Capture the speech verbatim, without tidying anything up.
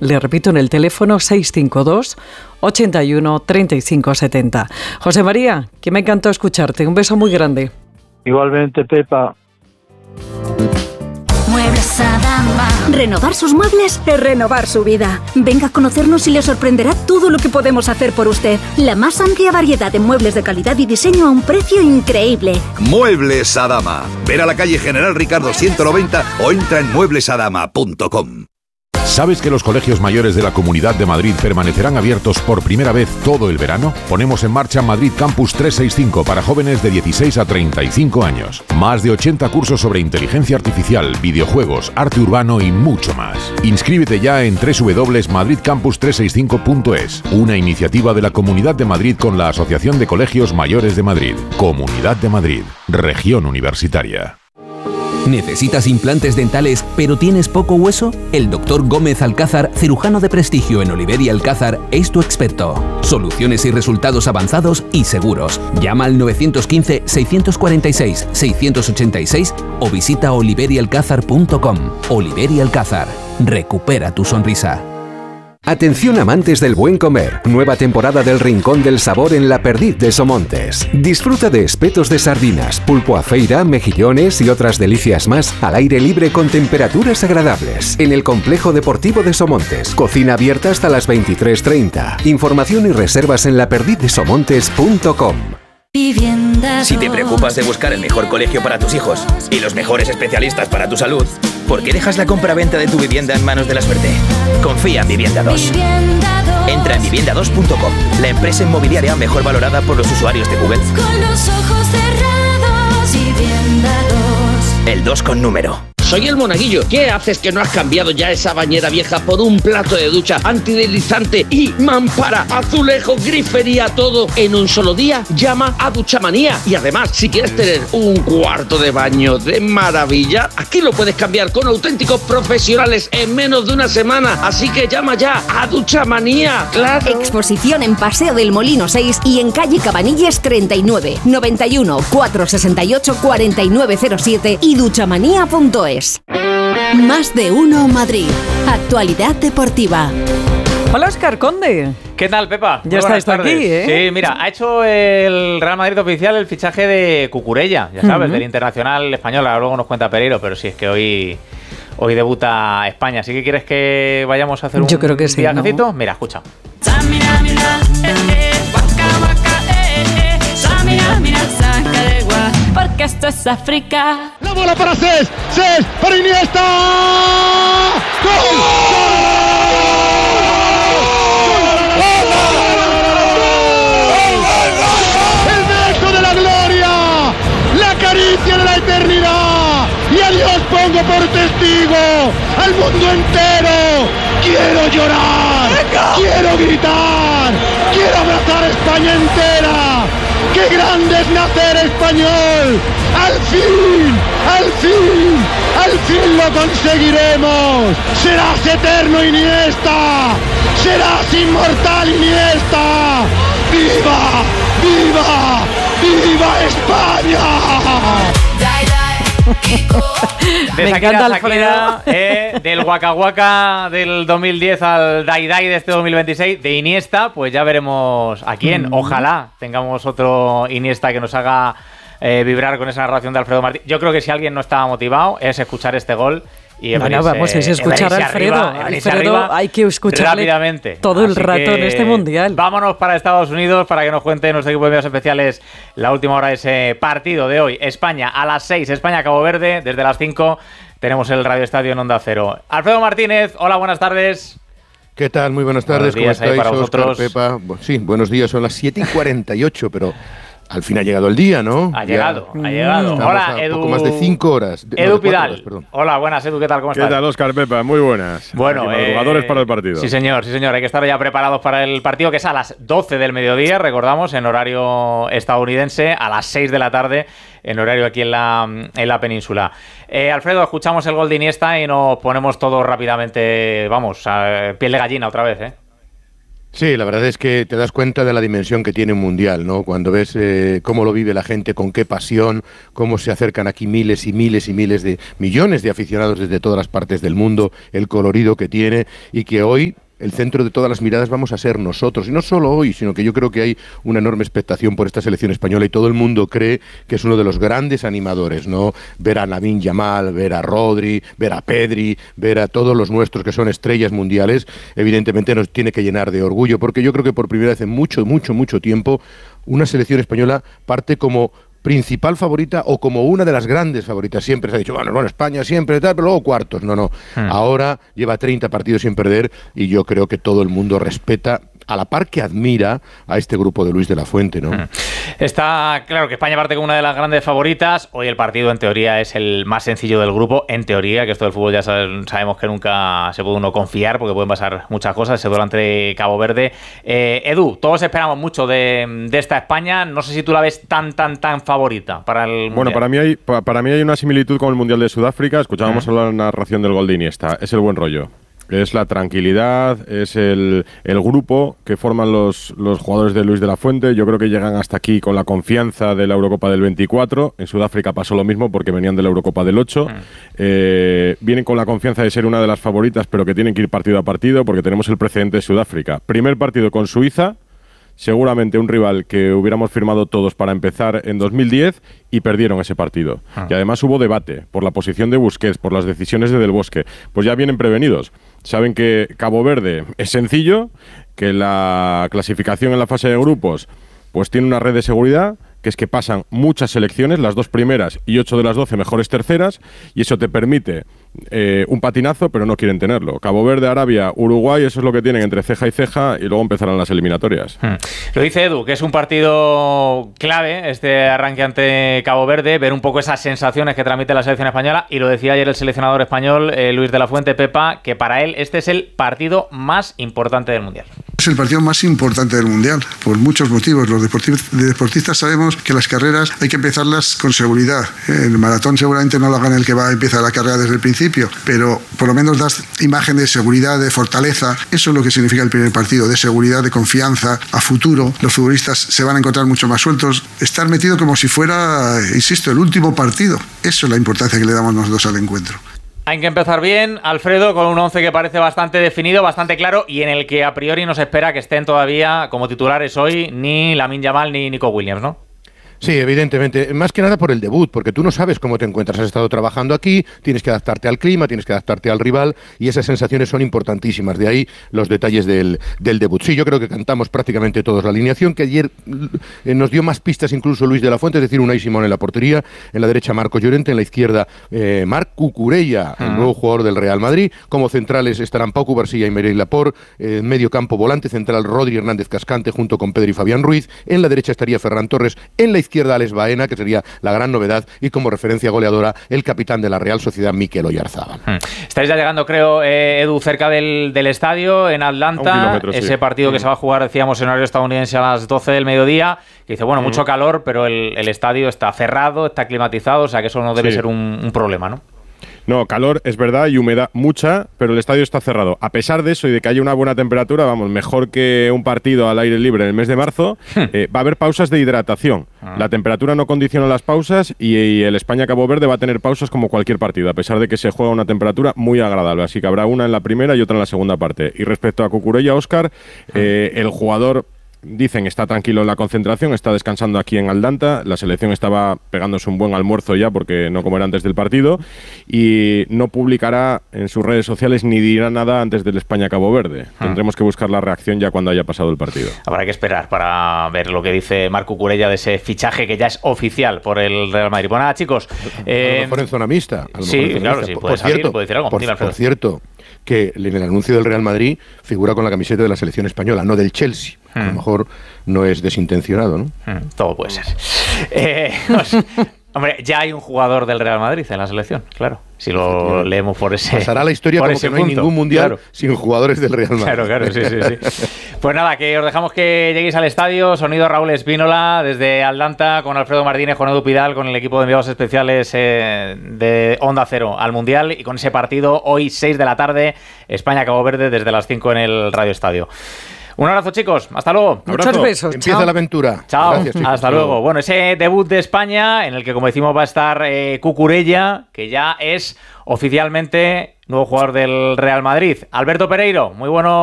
Le repito, en el teléfono seis cinco dos, ochenta y uno, treinta y cinco setenta. José María, que me encantó escucharte. Un beso muy grande. Igualmente, Pepa. Muebles Adama. Renovar sus muebles es renovar su vida. Venga a conocernos y le sorprenderá todo lo que podemos hacer por usted. La más amplia variedad de muebles de calidad y diseño a un precio increíble. Muebles Adama. Ver a la calle General Ricardo ciento noventa o entra en muebles adama punto com. ¿Sabes que los colegios mayores de la Comunidad de Madrid permanecerán abiertos por primera vez todo el verano? Ponemos en marcha Madrid Campus trescientos sesenta y cinco para jóvenes de dieciséis a treinta y cinco años. Más de ochenta cursos sobre inteligencia artificial, videojuegos, arte urbano y mucho más. Inscríbete ya en doble u doble u doble u punto madrid campus trescientos sesenta y cinco punto es, una iniciativa de la Comunidad de Madrid con la Asociación de Colegios Mayores de Madrid. Comunidad de Madrid, Región Universitaria. ¿Necesitas implantes dentales pero tienes poco hueso? El doctor Gómez Alcázar, cirujano de prestigio en Oliver y Alcázar, es tu experto. Soluciones y resultados avanzados y seguros. Llama al nueve uno cinco, seis cuatro seis, seis ocho seis o visita oliver y alcázar punto com. Oliver y Alcázar. Recupera tu sonrisa. Atención amantes del buen comer, nueva temporada del Rincón del Sabor en La Perdiz de Somontes. Disfruta de espetos de sardinas, pulpo a feira, mejillones y otras delicias más al aire libre con temperaturas agradables. En el Complejo Deportivo de Somontes, cocina abierta hasta las veintitrés treinta. Información y reservas en la perdiz de somontes punto com. Si te preocupas de buscar el mejor colegio para tus hijos y los mejores especialistas para tu salud, ¿por qué dejas la compra-venta de tu vivienda en manos de la suerte? Confía en Vivienda dos. Entra en vivienda dos punto com, la empresa inmobiliaria mejor valorada por los usuarios de Google. Con los ojos cerrados, Vivienda dos. El dos con número. Soy el Monaguillo. ¿Qué haces que no has cambiado ya esa bañera vieja por un plato de ducha antideslizante y mampara, azulejo, grifería, todo en un solo día? Llama a Duchamanía. Y además, si quieres tener un cuarto de baño de maravilla, aquí lo puedes cambiar con auténticos profesionales en menos de una semana. Así que llama ya a Duchamanía. ¡Claro! Exposición en Paseo del Molino seis y en calle Cabanilles treinta y nueve, noventa y uno, cuatrocientos sesenta y ocho, cuarenta y nueve cero siete y duchamanía punto es. Más de uno Madrid. Actualidad deportiva. Hola, Óscar Conde. ¿Qué tal, Pepa? Ya estáis aquí, ¿eh? Sí, mira, ha hecho el Real Madrid oficial el fichaje de Cucurella, ya sabes, uh-huh. del Internacional español. Ahora luego nos cuenta Pereiro, pero sí, es que hoy, hoy debuta España. ¿Así que quieres que vayamos a hacer un Yo creo que sí, viajecito? ¿no? Mira, escucha. Porque esto es África. La bola para Cés, Cés para Iniesta. ¡Gol! ¡El beso de la gloria! ¡La caricia de la eternidad! ¡Y a Dios pongo por testigo! ¡Al mundo entero! ¡Quiero llorar! ¡Venga! ¡Quiero gritar! ¡Quiero abrazar a España entera! ¡Qué grande es nacer español! ¡Al fin! ¡Al fin! ¡Al fin lo conseguiremos! ¡Serás eterno, Iniesta! ¡Serás inmortal, Iniesta! ¡Viva! ¡Viva! ¡Viva España! De Me Shakira, encanta Shakira, eh, del Waka Waka del dos mil diez al Dai Dai de este dos mil veintiséis, de Iniesta, pues ya veremos a quién. Ojalá tengamos otro Iniesta que nos haga eh, vibrar con esa narración de Alfredo Martín. Yo creo que si alguien no estaba motivado es escuchar este gol. Y no, no, vamos, es escuchar a Alfredo. Arriba, Alfredo hay que escucharle rápidamente. todo el Así rato en este mundial. Vámonos para Estados Unidos para que nos cuente nuestro equipo de medios especiales la última hora de ese partido de hoy. España a las seis, España-Cabo Verde, desde las cinco tenemos el Radio Estadio en Onda Cero. Alfredo Martínez, hola, buenas tardes. ¿Qué tal? Muy buenas tardes, ¿cómo estáis, Óscar, Pepa? Sí, buenos días, son las siete y cuarenta y ocho, pero... Al fin ha llegado el día, ¿no? Ha llegado, ya, ha llegado. Hola, Edu. Poco más de cinco horas. De, Edu no, de Pidal. Horas, hola, buenas, Edu, ¿qué tal? ¿Cómo estás? ¿Qué tal, Óscar, Pepa? Muy buenas. Bueno, eh, madrugadores para el partido. Sí, señor, sí, señor. Hay que estar ya preparados para el partido, que es a las doce del mediodía, recordamos, en horario estadounidense, a las seis de la tarde, en horario aquí en la, en la península. Eh, Alfredo, escuchamos el gol de Iniesta y nos ponemos todos rápidamente, vamos, a piel de gallina otra vez, ¿eh? Sí, la verdad es que te das cuenta de la dimensión que tiene un mundial, ¿no? Cuando ves eh, cómo lo vive la gente, con qué pasión, cómo se acercan aquí miles y miles y miles de millones de aficionados desde todas las partes del mundo, el colorido que tiene y que hoy el centro de todas las miradas vamos a ser nosotros. Y no solo hoy, sino que yo creo que hay una enorme expectación por esta selección española y todo el mundo cree que es uno de los grandes animadores, ¿no? Ver a Lamine Yamal, ver a Rodri, ver a Pedri, ver a todos los nuestros que son estrellas mundiales, evidentemente nos tiene que llenar de orgullo, porque yo creo que por primera vez en mucho, mucho, mucho tiempo una selección española parte como principal favorita o como una de las grandes favoritas. Siempre se ha dicho, bueno, bueno, España siempre tal, pero luego cuartos. No, no. Hmm. Ahora lleva treinta partidos sin perder y yo creo que todo el mundo respeta, a la par que admira a este grupo de Luis de la Fuente, ¿no? Hmm. Está claro que España parte como una de las grandes favoritas. Hoy el partido en teoría es el más sencillo del grupo. En teoría, que esto del fútbol ya sabemos que nunca se puede uno confiar porque pueden pasar muchas cosas. Ese duelo ante Cabo Verde. Eh, Edu, todos esperamos mucho de, de esta España. No sé si tú la ves tan, tan, tan favorita para el Mundial. Bueno, para mí hay, para mí hay una similitud con el Mundial de Sudáfrica. Escuchábamos hablar en la narración del gol de Iniesta. Es el buen rollo. Es la tranquilidad, es el, el grupo que forman los, los jugadores de Luis de la Fuente. Yo creo que llegan hasta aquí con la confianza de la Eurocopa del veinticuatro. En Sudáfrica pasó lo mismo porque venían de la Eurocopa del ocho. Mm. Eh, vienen con la confianza de ser una de las favoritas, pero que tienen que ir partido a partido porque tenemos el precedente de Sudáfrica. Primer partido con Suiza, seguramente un rival que hubiéramos firmado todos para empezar en dos mil diez y perdieron ese partido. Ah. Y además hubo debate por la posición de Busquets, por las decisiones de Del Bosque. Pues ya vienen prevenidos. Saben que Cabo Verde es sencillo, que la clasificación en la fase de grupos pues tiene una red de seguridad, que es que pasan muchas selecciones, las dos primeras y ocho de las doce mejores terceras, y eso te permite eh, un patinazo, pero no quieren tenerlo. Cabo Verde, Arabia, Uruguay, eso es lo que tienen entre ceja y ceja, y luego empezarán las eliminatorias. Hmm. Lo dice Edu, que es un partido clave, este arranque ante Cabo Verde, ver un poco esas sensaciones que transmite la selección española, y lo decía ayer el seleccionador español, eh, Luis de la Fuente, Pepa, que para él este es el partido más importante del Mundial. Es el partido más importante del Mundial, por muchos motivos. Los deportistas sabemos que las carreras hay que empezarlas con seguridad. El maratón seguramente no lo gana el que va a empezar la carrera desde el principio, pero por lo menos das imagen de seguridad, de fortaleza. Eso es lo que significa el primer partido, de seguridad, de confianza, a futuro. Los futbolistas se van a encontrar mucho más sueltos. Estar metido como si fuera, insisto, el último partido. Eso es la importancia que le damos nosotros al encuentro. Hay que empezar bien, Alfredo, con un once que parece bastante definido, bastante claro, y en el que a priori no se espera que estén todavía como titulares hoy ni Lamine Yamal ni Nico Williams, ¿no? Sí, evidentemente. Más que nada por el debut, porque tú no sabes cómo te encuentras. Has estado trabajando aquí, tienes que adaptarte al clima, tienes que adaptarte al rival, y esas sensaciones son importantísimas. De ahí los detalles del, del debut. Sí, yo creo que cantamos prácticamente todos la alineación, que ayer eh, nos dio más pistas incluso Luis de la Fuente, es decir, Unai Simón en la portería, en la derecha Marco Llorente, en la izquierda eh, Marc Cucurella, el nuevo jugador del Real Madrid. Como centrales estarán Pau Cubarsí y Meirelles Laporte, eh, en medio campo volante central Rodri Hernández Cascante junto con Pedro y Fabián Ruiz. En la derecha estaría Ferran Torres, en la izquierda Alex Baena, que sería la gran novedad, y como referencia goleadora el capitán de la Real Sociedad, Mikel Oyarzábal. Hmm. Estáis ya llegando, creo, eh, Edu, cerca del, del estadio en Atlanta, ese sí. partido que hmm. se va a jugar, decíamos, en horario estadounidense a las doce del mediodía, que dice, bueno, hmm. mucho calor, pero el, el estadio está cerrado, está climatizado, o sea que eso no debe sí. ser un, un problema, ¿no? No, calor es verdad y humedad mucha, pero el estadio está cerrado. A pesar de eso y de que haya una buena temperatura, vamos, mejor que un partido al aire libre en el mes de marzo, eh, va a haber pausas de hidratación. Ah. La temperatura no condiciona las pausas y, y el España-Cabo Verde va a tener pausas como cualquier partido, a pesar de que se juega a una temperatura muy agradable. Así que habrá una en la primera y otra en la segunda parte. Y respecto a Cucurella, Óscar, eh, el jugador... Dicen está tranquilo en la concentración, está descansando aquí en Atlanta. La selección estaba pegándose un buen almuerzo ya porque no comerá antes del partido y no publicará en sus redes sociales ni dirá nada antes del España-Cabo Verde. Ah. Tendremos que buscar la reacción ya cuando haya pasado el partido. Habrá que esperar para ver lo que dice Marc Cucurella de ese fichaje que ya es oficial por el Real Madrid. Pues nada, chicos. Eh, a lo mejor en zona mixta. A lo sí, mejor en claro, mixta. sí, por, puede por salir, cierto, puede decir algo. Por, Dime, por cierto, que en el anuncio del Real Madrid figura con la camiseta de la selección española, no del Chelsea. Hmm. A lo mejor no es desintencionado, ¿no? Hmm, todo puede ser. Eh, pues, hombre, ya hay un jugador del Real Madrid en la selección, claro. Si lo leemos por ese pasará la historia como que no hay punto. Ningún mundial claro. sin jugadores del Real Madrid. Claro, claro, sí, sí, sí. Pues nada, que os dejamos que lleguéis al estadio. Sonido Raúl Espínola desde Atlanta con Alfredo Martínez, con Edu Pidal, con el equipo de enviados especiales eh, de Onda Cero al Mundial, y con ese partido hoy seis de la tarde, España-Cabo Verde desde las cinco en el Radio Estadio. Un abrazo, chicos. Hasta luego. Muchos abrazo. besos. Empieza chao. la aventura. Chao. Gracias, chicos. Hasta luego. Bueno, ese debut de España, en el que, como decimos, va a estar eh, Cucurella, que ya es oficialmente nuevo jugador del Real Madrid. Alberto Pereiro, muy bueno.